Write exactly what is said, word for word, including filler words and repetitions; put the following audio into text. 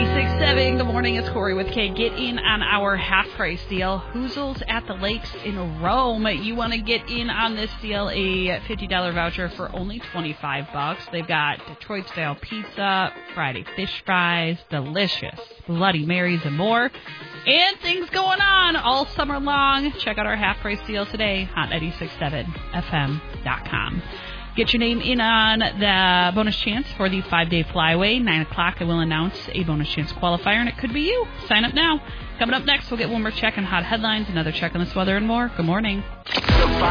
ninety-six point seven. Good morning. It's Corey with Kay. Get in on our half-price deal. Hoozles at the Lakes in Rome. You want to get in on this deal, a fifty dollars voucher for only twenty-five bucks. They've got Detroit-style pizza, Friday fish fries, delicious Bloody Marys, and more. And things going on all summer long. Check out our half-price deal today, hot ninety-six point seven F M dot com. Get your name in on the bonus chance for the five-day flyaway. nine o'clock, I will announce a bonus chance qualifier, and it could be you. Sign up now. Coming up next, we'll get one more check on hot headlines, another check on this weather, and more. Good morning.